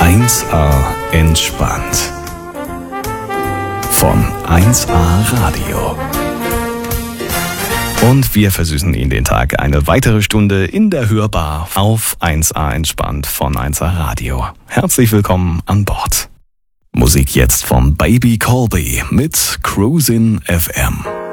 1A entspannt. Von 1A Radio. Und wir versüßen Ihnen den Tag eine weitere Stunde in der Hörbar auf 1A entspannt von 1A Radio. Herzlich willkommen an Bord. Musik jetzt von Baby Colby mit Cruisin' FM.